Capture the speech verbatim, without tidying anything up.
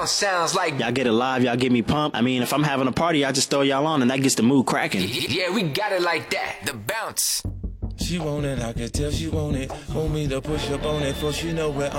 Sounds like y'all get it live, y'all get me pumped. I mean, if I'm having a party, I just throw y'all on and that gets the mood cracking. Yeah, we got it like that. The bounce. She want it, I can tell she want it. Want me to push up on it, for she know where I'm